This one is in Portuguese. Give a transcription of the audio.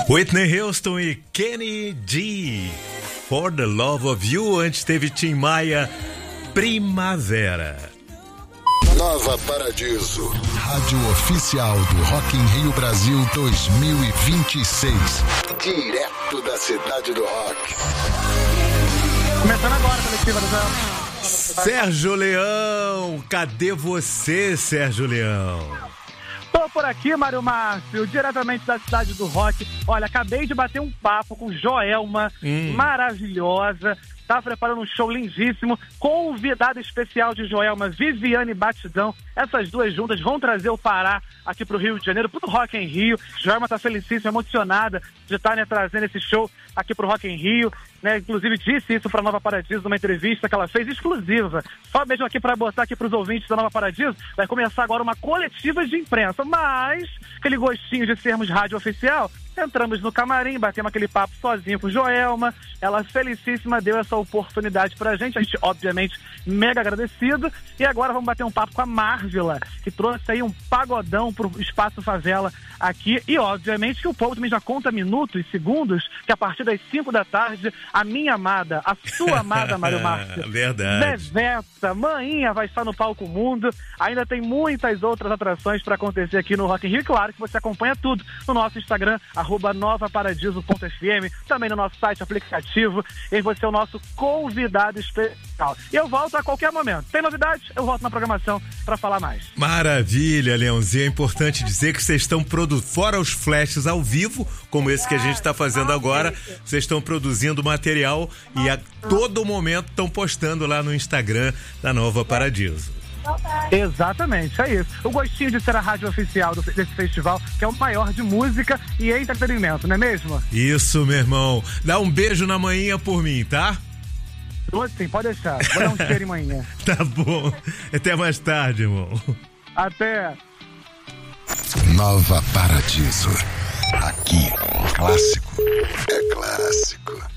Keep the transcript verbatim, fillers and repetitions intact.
Whitney Houston e Kenny G. For the Love of You. Antes teve Tim Maia, Primavera. Nova Paradiso, rádio oficial do Rock in Rio Brasil dois mil e vinte e seis. Direto da cidade do rock. Começando agora a coletiva do Zé. Sérgio Leão, cadê você, Sérgio Leão? Tô por aqui, Mário Márcio, diretamente da cidade do rock. Olha, acabei de bater um papo com Joelma, hum. maravilhosa. Tá preparando um show lindíssimo. Convidada especial de Joelma, Viviane Batidão. Essas duas juntas vão trazer o Pará aqui pro Rio de Janeiro, pro Rock in Rio. Joelma tá felicíssima, emocionada de estar, né, trazendo esse show aqui pro Rock in Rio. Né? Inclusive disse isso pra Nova Paradiso numa entrevista que ela fez exclusiva. Só mesmo aqui pra botar aqui pros ouvintes da Nova Paradiso. Vai começar agora uma coletiva de imprensa. Mas, aquele gostinho de sermos rádio oficial, entramos no camarim, batemos aquele papo sozinho com Joelma. Ela felicíssima deu essa oportunidade pra gente. A gente, obviamente, mega agradecido. E agora vamos bater um papo com a Marvila, que trouxe aí um pagodão pro Espaço Favela aqui. E, obviamente, que o povo também já conta minutos e segundos, que a partir das cinco da tarde, a minha amada, a sua amada Mário Márcio, verdade, Zezeta, Maninha vai estar no Palco Mundo. Ainda tem muitas outras atrações para acontecer aqui no Rock in Rio. Claro que você acompanha tudo no nosso Instagram, arroba novaparadiso ponto f m, também no nosso site aplicativo. E você é o nosso convidado especial. E eu volto a qualquer momento. Tem novidade? Eu volto na programação para falar mais. Maravilha, Leãozinho. É importante dizer que vocês estão produzindo, fora os flashes ao vivo, como esse que a gente está fazendo agora, vocês estão produzindo material e a todo momento estão postando lá no Instagram da Nova Paradiso. Exatamente, é isso. O gostinho de ser a rádio oficial do, desse festival, que é o maior de música e entretenimento, não é mesmo? Isso, meu irmão. Dá um beijo na manhinha por mim, tá? Sim, pode deixar. Vou dar um cheiro em manhã. Tá bom. Até mais tarde, irmão. Até. Nova Paradiso. Aqui, clássico é clássico.